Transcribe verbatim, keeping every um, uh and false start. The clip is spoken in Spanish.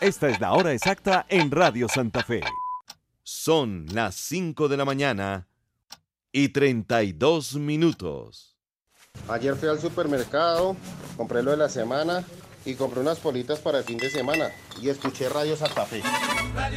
Esta es la hora exacta en Radio Santa Fe. Son las cinco de la mañana y treinta y dos minutos. Ayer fui al supermercado, compré lo de la semana y compré unas politas para el fin de semana y escuché Radio Santa Fe.